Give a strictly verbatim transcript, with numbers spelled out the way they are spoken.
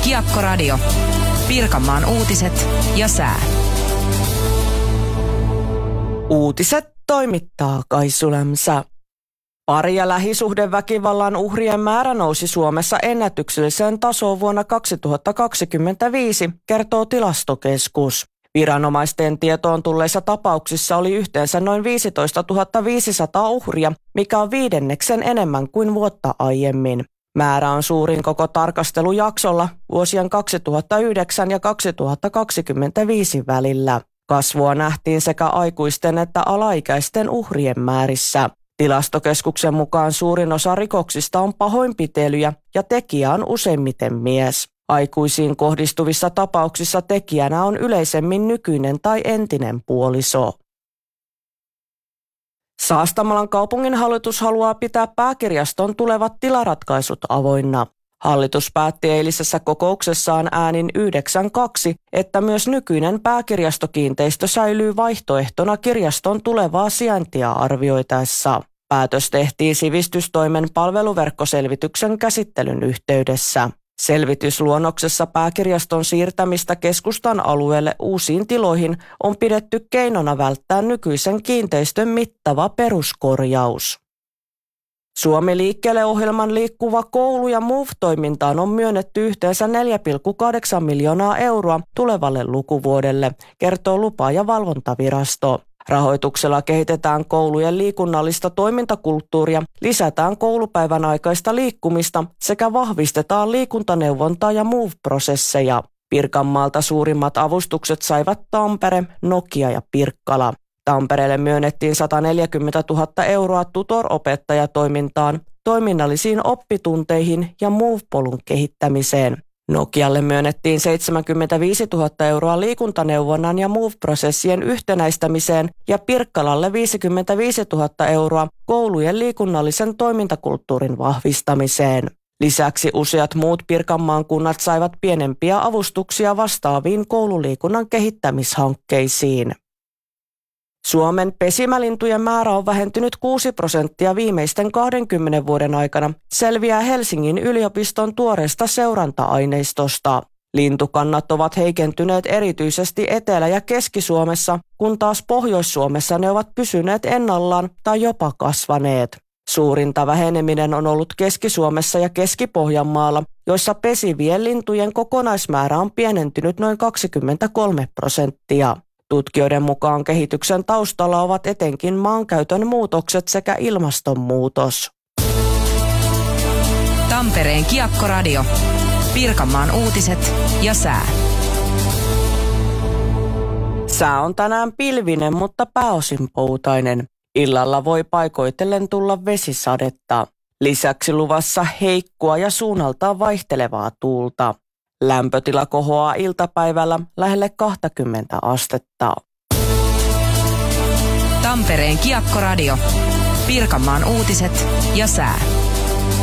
Kiekkoradio. Pirkanmaan uutiset ja sää. Uutiset toimittaa Kaisu Lämsä. Pari- ja lähisuhdeväkivallan uhrien määrä nousi Suomessa ennätykselliseen tasoon vuonna kaksituhattakaksikymmentäviisi, kertoo Tilastokeskus. Viranomaisten tietoon tulleissa tapauksissa oli yhteensä noin viisitoistatuhatta viisisataa uhria, mikä on viidenneksen enemmän kuin vuotta aiemmin. Määrä on suurin koko tarkastelujaksolla vuosien kaksituhattayhdeksän ja kaksituhattakaksikymmentäviisi välillä. Kasvua nähtiin sekä aikuisten että alaikäisten uhrien määrissä. Tilastokeskuksen mukaan suurin osa rikoksista on pahoinpitelyjä ja tekijä on useimmiten mies. Aikuisiin kohdistuvissa tapauksissa tekijänä on yleisemmin nykyinen tai entinen puoliso. Saastamalan kaupunginhallitus haluaa pitää pääkirjaston tulevat tilaratkaisut avoinna. Hallitus päätti eilisessä kokouksessaan äänin yhdeksän kaksi, että myös nykyinen pääkirjastokiinteistö säilyy vaihtoehtona kirjaston tulevaa sijaintia arvioitaessa. Päätös tehtiin sivistystoimen palveluverkkoselvityksen käsittelyn yhteydessä. Selvitysluonnoksessa pääkirjaston siirtämistä keskustan alueelle uusiin tiloihin on pidetty keinona välttää nykyisen kiinteistön mittava peruskorjaus. Suomi liikkeelle -ohjelman Liikkuva koulu ja Move-toimintaan on myönnetty yhteensä neljä pilkku kahdeksan miljoonaa euroa tulevalle lukuvuodelle, kertoo lupa- ja valvontavirasto. Rahoituksella kehitetään koulujen liikunnallista toimintakulttuuria, lisätään koulupäivän aikaista liikkumista sekä vahvistetaan liikuntaneuvontaa ja Move-prosesseja. Pirkanmaalta suurimmat avustukset saivat Tampere, Nokia ja Pirkkala. Tampereelle myönnettiin sataneljäkymmentätuhatta euroa tutor-opettajatoimintaan, toiminnallisiin oppitunteihin ja Move-polun kehittämiseen. Nokialle myönnettiin seitsemänkymmentäviisituhatta euroa liikuntaneuvonnan ja Move-prosessien yhtenäistämiseen ja Pirkkalalle viisikymmentäviisituhatta euroa koulujen liikunnallisen toimintakulttuurin vahvistamiseen. Lisäksi useat muut Pirkanmaan kunnat saivat pienempiä avustuksia vastaaviin koululiikunnan kehittämishankkeisiin. Suomen pesimälintujen määrä on vähentynyt kuusi prosenttia viimeisten kahdenkymmenen vuoden aikana, selviää Helsingin yliopiston tuoreesta seuranta-aineistosta. Lintukannat ovat heikentyneet erityisesti Etelä- ja Keski-Suomessa, kun taas Pohjois-Suomessa ne ovat pysyneet ennallaan tai jopa kasvaneet. Suurinta väheneminen on ollut Keski-Suomessa ja Keski-Pohjanmaalla, joissa pesivien lintujen kokonaismäärä on pienentynyt noin kaksikymmentäkolme prosenttia. Tutkijoiden mukaan kehityksen taustalla ovat etenkin maankäytön muutokset sekä ilmastonmuutos. Tampereen Kiekkoradio. Pirkanmaan uutiset ja sää. Sää on tänään pilvinen, mutta pääosin poutainen. Illalla voi paikoitellen tulla vesisadetta. Lisäksi luvassa heikkoa ja suunnaltaan vaihtelevaa tuulta. Lämpötila kohoaa iltapäivällä lähelle kaksikymmentä astetta. Tampereen Kiekkoradio. Pirkanmaan uutiset ja sää.